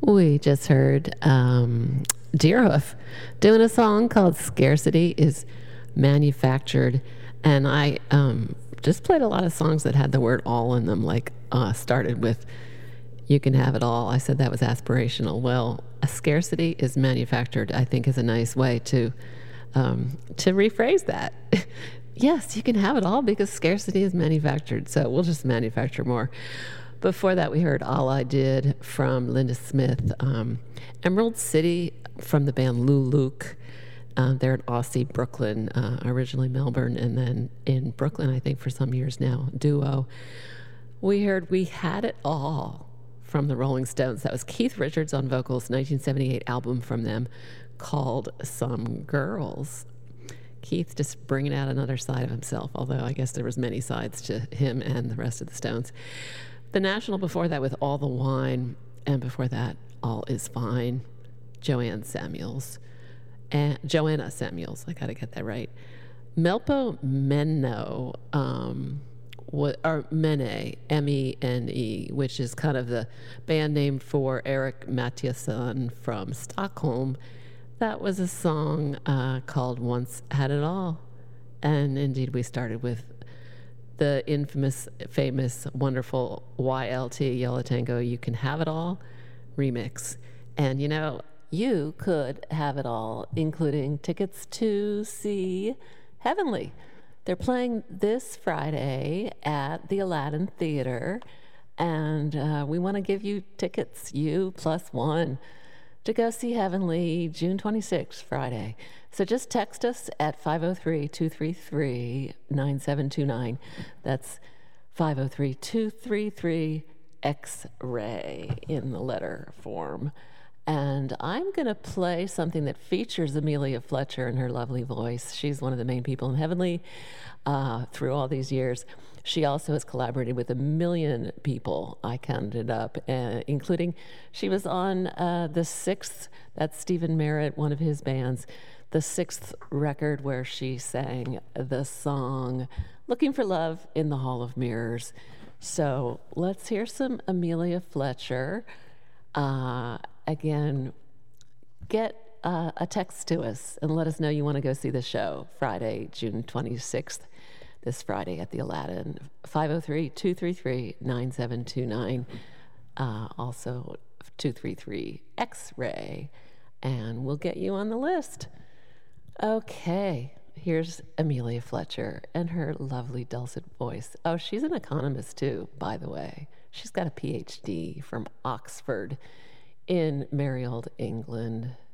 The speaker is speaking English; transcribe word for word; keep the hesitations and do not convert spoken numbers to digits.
We just heard um, Deerhoof doing a song called Scarcity is Manufactured. And I um, just played a lot of songs that had the word all in them, like uh, started with You Can Have It All. I said that was aspirational. Well, a scarcity is manufactured, I think, is a nice way to um, to rephrase that. Yes, you can have it all because scarcity is manufactured. So we'll just manufacture more. Before that, we heard All I Did from Linda Smith. Um, Emerald City from the band Lou Luke. Uh, they're in Aussie, Brooklyn, uh, originally Melbourne, and then in Brooklyn, I think, for some years now, duo. We heard We Had It All from the Rolling Stones. That was Keith Richards on vocals, nineteen seventy-eight album from them called Some Girls. Keith just bringing out another side of himself, although I guess there was many sides to him and the rest of the Stones. The National before that with All the Wine, and before that, All Is Fine, Joanne Samuels. And Joanna Samuels, I gotta get that right. Melpo Menno, um, what, or Mene, M E N E, which is kind of the band name for Eric Mattiasson from Stockholm. That was a song uh, called Once Had It All. And indeed, we started with the infamous, famous, wonderful Y L T, Yellow Tango, You Can Have It All remix. And you know, you could have it all, including tickets to see Heavenly. They're playing this Friday at the Aladdin Theater, and uh, we want to give you tickets, you plus one, to go see Heavenly June twenty-sixth, Friday. So just text us at five oh three, two three three, nine seven two nine. That's five oh three, two three three, X-ray in the letter form. And I'm going to play something that features Amelia Fletcher and her lovely voice. She's one of the main people in Heavenly uh, through all these years. She also has collaborated with a million people, I counted up, uh, including she was on uh, the sixth, that's Stephen Merritt, one of his bands, the sixth record where she sang the song Looking for Love in the Hall of Mirrors. So let's hear some Amelia Fletcher. Uh, again, get uh, a text to us and let us know you want to go see the show Friday, June twenty-sixth, this Friday at the Aladdin, five oh three, two three three, nine seven two nine, uh, also two three three, X-ray, and we'll get you on the list. Okay, here's Amelia Fletcher and her lovely dulcet voice. Oh, she's an economist too, by the way. She's got a P H D from Oxford in merry old England.